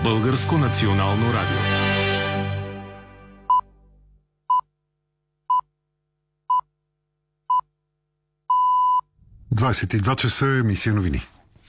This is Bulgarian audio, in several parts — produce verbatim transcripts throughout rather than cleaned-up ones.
Българско национално радио. двадесет и два часа, емисия новини.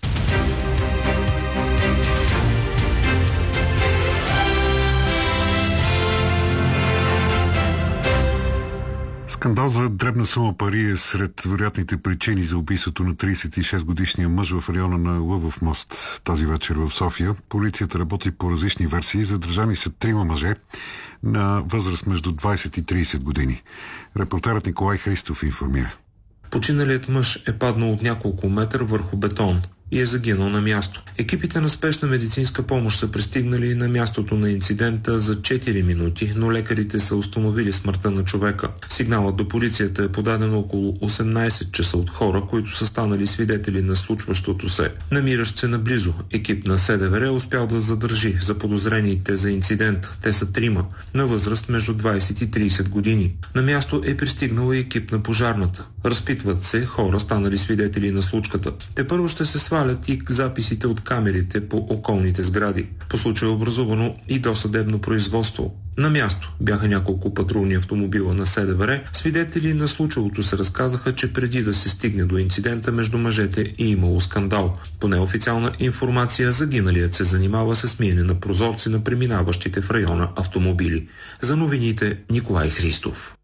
Скандал за дребна сума пари е сред вероятните причини за убийството на тридесет и шест годишния мъж в района на Лъвов мост тази вечер в София. Полицията работи по различни версии. Задържани са трима мъже на възраст между двадесет и тридесет години. Репортерът Николай Христов информира. Починалият мъж е паднал от няколко метра върху бетон и е загинал на място. Екипите на спешна медицинска помощ са пристигнали на мястото на инцидента за четири минути, но лекарите са установили смъртта на човека. Сигналът до полицията е подаден около осемнадесет часа от хора, които са станали свидетели на случващото се. Намиращ се наблизо, екип на СДВР е успял да задържи заподозрените за инцидент. Те са трима, на възраст между двадесет и тридесет години. На място е пристигнал и екип на пожарната. Разпитват се хора, станали свидетели на случката. Те първо ще се свалят и записите от камерите по околните сгради. По случая е образувано и досъдебно производство. На място бяха няколко патрулни автомобила на СДВР. Свидетели на случилото се разказаха, че преди да се стигне до инцидента между мъжете е имало скандал. По неофициална информация, загиналият се занимава с миене на прозорци на преминаващите в района автомобили. За новините Николай Христов.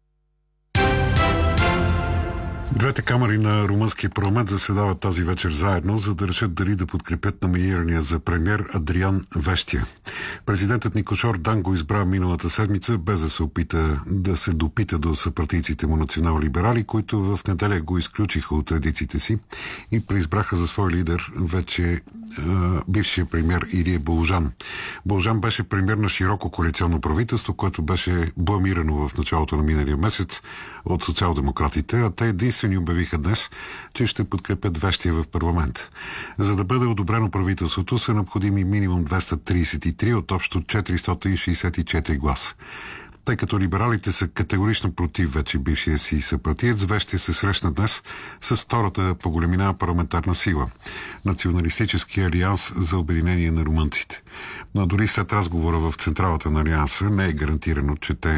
Двете камари на румънския парламент заседават тази вечер заедно, за да решат дали да подкрепят номинирания за премиер Адриан Вещия. Президентът Никошор Дан го избра миналата седмица, без да се опита да се допита до съпартийците му национал-либерали, които в неделя го изключиха от редиците си и преизбраха за свой лидер вече е, бившия премиер Илия Боложан. Боложан беше премиер на широко коалиционно правителство, което беше бламирано в началото на миналия месец от социал-демократите, а те единствени обявиха днес, че ще подкрепят Вещия в парламент. За да бъде одобрено правителството са необходими минимум двеста тридесет и три от общо четиристотин шестдесет и четири гласа. Тъй като либералите са категорично против вече бившия си съпартиец, Вещия се срещна днес с втората по големина парламентарна сила – Националистически алианс за обединение на румънците. Но дори след разговора в централата на алианса не е гарантирано, че те